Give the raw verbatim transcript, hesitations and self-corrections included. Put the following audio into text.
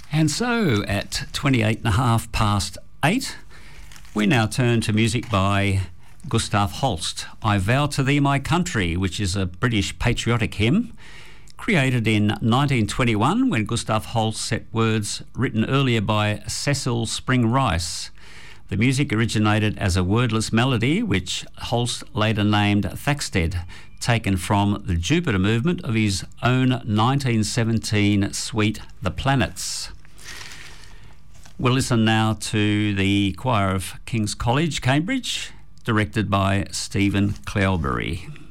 And so at twenty-eight and a half past eight, we now turn to music by Gustav Holst, I Vow to Thee My Country, which is a British patriotic hymn created in nineteen twenty-one when Gustav Holst set words written earlier by Cecil Spring Rice. The music originated as a wordless melody which Holst later named Thaxted, taken from the Jupiter movement of his own nineteen seventeen suite The Planets. We'll listen now to the choir of King's College, Cambridge, directed by Stephen Cleobury.